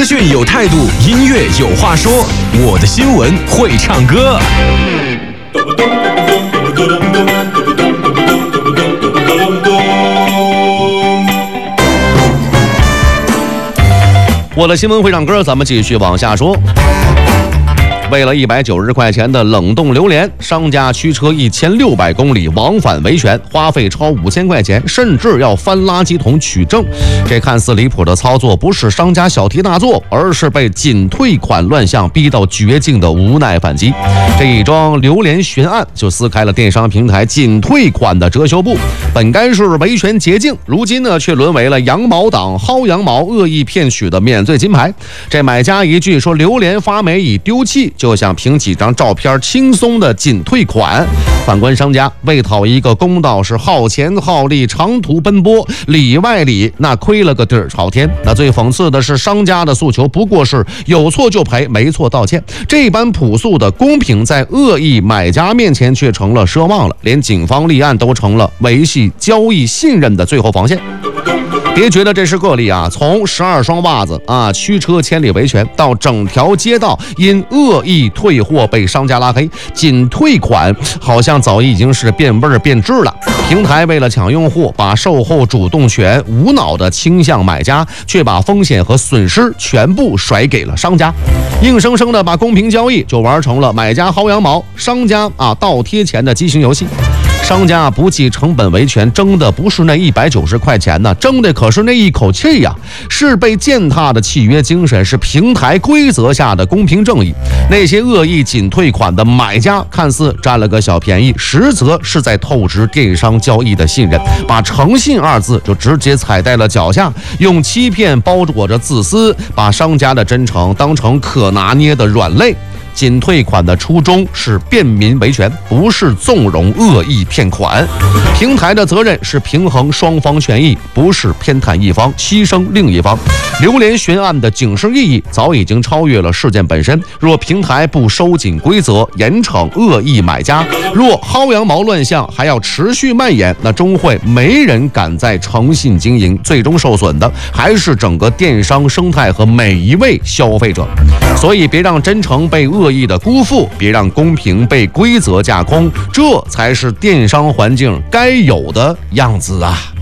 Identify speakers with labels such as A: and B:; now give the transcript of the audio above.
A: 资讯有态度，音乐有话说。我的新闻会唱歌。我的新闻会唱歌，咱们继续往下说。为了190块钱的冷冻榴莲，商家驱车1600公里往返维权，花费超5000块钱，甚至要翻垃圾桶取证。这看似离谱的操作，不是商家小题大做，而是被仅退款乱象逼到绝境的无奈反击。这一桩榴莲悬案就撕开了电商平台仅退款的遮羞布。本该是维权捷径，如今呢却沦为了羊毛党薅羊毛、恶意骗取的免罪金牌。这买家一句说榴莲发霉已丢弃，就想凭几张照片轻松的仅退款。反观商家为讨一个公道，是耗钱耗力长途奔波，里外里那亏了个底儿朝天。那最讽刺的是，商家的诉求不过是有错就赔，没错道歉。这般朴素的公平，在恶意买家面前却成了奢望了，连警方立案都成了维系交易信任的最后防线。别觉得这是个例啊，从12双袜子啊驱车千里维权，到整条街道因恶意退货被商家拉黑，仅退款好像早已经是变味儿变质了。平台为了抢用户，把售后主动权无脑的倾向买家，却把风险和损失全部甩给了商家，硬生生的把公平交易就玩成了买家薅羊毛，商家倒贴钱的畸形游戏。商家不计成本维权，争的不是那190块钱呢，争的可是那一口气呀，是被践踏的契约精神，是平台规则下的公平正义。那些恶意仅退款的买家，看似占了个小便宜，实则是在透支电商交易的信任，把诚信2字就直接踩在了脚下，用欺骗包裹着自私，把商家的真诚当成可拿捏的软肋。仅退款的初衷是便民维权，不是纵容恶意骗款。平台的责任是平衡双方权益，不是偏袒一方牺牲另一方。榴莲悬案的警示意义早已经超越了事件本身，若平台不收紧规则，严惩恶意买家，若薅羊毛乱象还要持续蔓延，那终会没人敢再诚信经营，最终受损的还是整个电商生态和每一位消费者。所以别让真诚被恶意的辜负，别让公平被规则架空，这才是电商环境该有的样子啊。